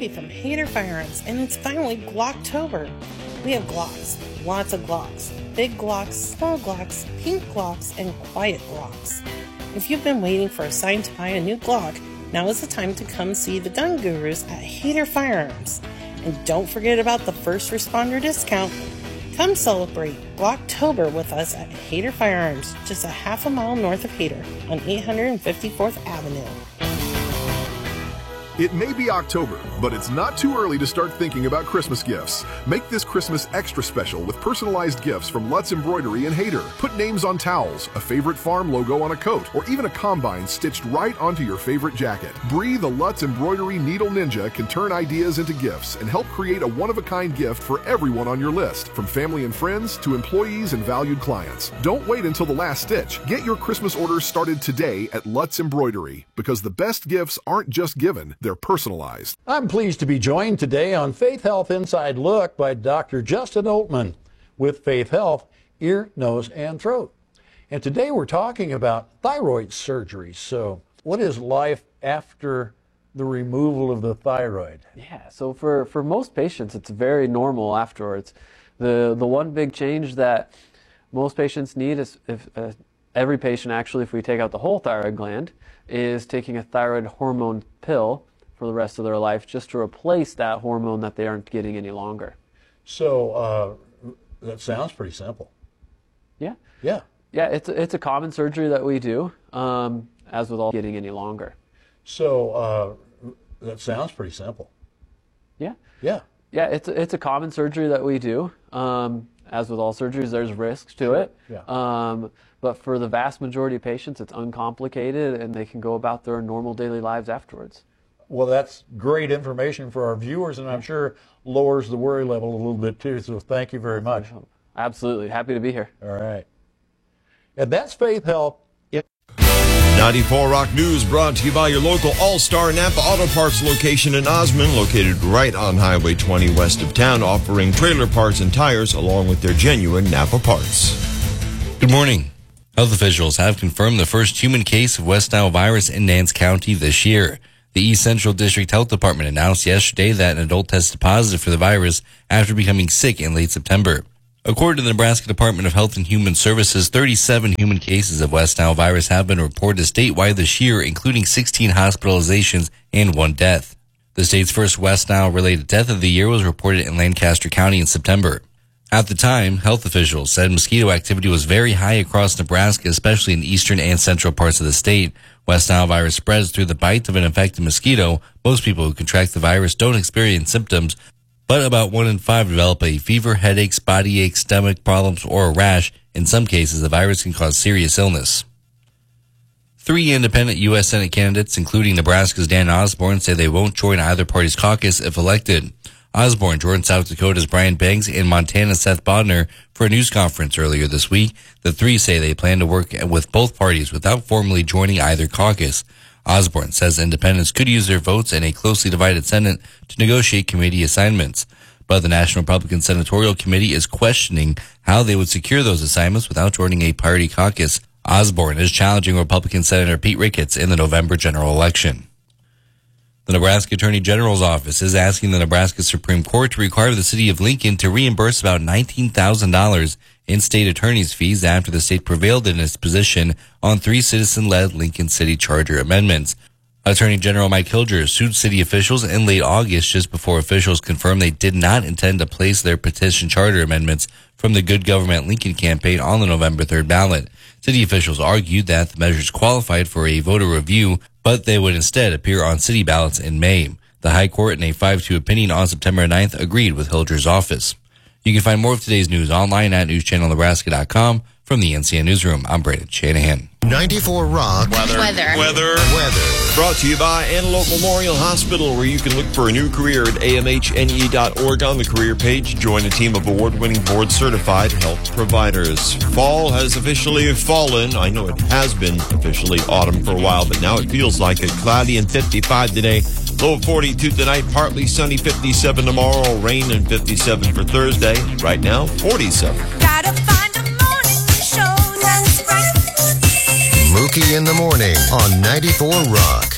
Sophie from Hader Firearms, and it's finally Glocktober. We have Glocks, lots of Glocks, big Glocks, small Glocks, pink Glocks, and quiet Glocks. If you've been waiting for a sign to buy a new Glock, now is the time to come see the gun gurus at Hader Firearms. And don't forget about the first responder discount. Come celebrate Glocktober with us at Hader Firearms, just a half a mile north of Hader on 854th Avenue. It may be October, but it's not too early to start thinking about Christmas gifts. Make this Christmas extra special with personalized gifts from Lutz Embroidery and Hader. Put names on towels, a favorite farm logo on a coat, or even a combine stitched right onto your favorite jacket. Bree, the Lutz Embroidery Needle Ninja, can turn ideas into gifts and help create a one-of-a-kind gift for everyone on your list, from family and friends to employees and valued clients. Don't wait until the last stitch. Get your Christmas orders started today at Lutz Embroidery, because the best gifts aren't just given, they're personalized. I'm pleased to be joined today on Faith Health Inside Look by Dr. Justin Oltman with Faith Health, Ear, Nose, and Throat. And today we're talking about thyroid surgery. So what is life after the removal of the thyroid? Yeah, so for most patients, it's very normal afterwards. The one big change that most patients need is, every patient actually, if we take out the whole thyroid gland, is taking a thyroid hormone pill for the rest of their life just to replace that hormone that they aren't getting any longer. So that sounds pretty simple. Yeah. Yeah. Yeah, it's a common surgery that we do, as with all getting any longer. So that sounds pretty simple. Yeah. Yeah. Yeah, it's a common surgery that we do. As with all surgeries, there's risks to it. Yeah. But for the vast majority of patients, it's uncomplicated, and they can go about their normal daily lives afterwards. Well, that's great information for our viewers, and I'm sure lowers the worry level a little bit too, so thank you very much. Absolutely. Happy to be here. All right. And that's Faith Health. 94 Rock News brought to you by your local All-Star Napa Auto Parts location in Osmond, located right on Highway 20 west of town, offering trailer parts and tires along with their genuine Napa parts. Good morning. Health officials have confirmed the first human case of West Nile virus in Nance County this year. The East Central District Health Department announced yesterday that an adult tested positive for the virus after becoming sick in late September. According to the Nebraska Department of Health and Human Services, 37 human cases of West Nile virus have been reported statewide this year, including 16 hospitalizations and 1 death. The state's first West Nile-related death of the year was reported in Lancaster County in September. At the time, health officials said mosquito activity was very high across Nebraska, especially in eastern and central parts of the state. West Nile virus spreads through the bite of an infected mosquito. Most people who contract the virus don't experience symptoms, but about 1 in 5 develop a fever, headaches, body aches, stomach problems, or a rash. In some cases, the virus can cause serious illness. 3 independent U.S. Senate candidates, including Nebraska's Dan Osborne, say they won't join either party's caucus if elected. Osborne joined South Dakota's Brian Banks and Montana's Seth Bodner for a news conference earlier this week. The 3 say they plan to work with both parties without formally joining either caucus. Osborne says independents could use their votes in a closely divided Senate to negotiate committee assignments. But the National Republican Senatorial Committee is questioning how they would secure those assignments without joining a party caucus. Osborne is challenging Republican Senator Pete Ricketts in the November general election. The Nebraska Attorney General's office is asking the Nebraska Supreme Court to require the city of Lincoln to reimburse about $19,000 in state attorney's fees after the state prevailed in its position on 3 citizen-led Lincoln City Charter amendments. Attorney General Mike Hilger sued city officials in late August just before officials confirmed they did not intend to place their petition charter amendments from the Good Government Lincoln campaign on the November 3rd ballot. City officials argued that the measures qualified for a voter review, but they would instead appear on city ballots in May. The High Court, in a 5-2 opinion on September 9th, agreed with Hilger's office. You can find more of today's news online at newschannelnebraska.com. From the NCN Newsroom, I'm Brandon Shanahan. 94 Rock. Weather. Brought to you by Antelope Memorial Hospital, where you can look for a new career at amhne.org on the career page. Join a team of award-winning board-certified health providers. Fall has officially fallen. I know it has been officially autumn for a while, but now it feels like it. Cloudy and 55 today. Low of 42 tonight, partly sunny, 57 tomorrow, rain and 57 for Thursday. Right now, 47. Gotta find a morning show that's right. Mookie in the morning on 94 Rock.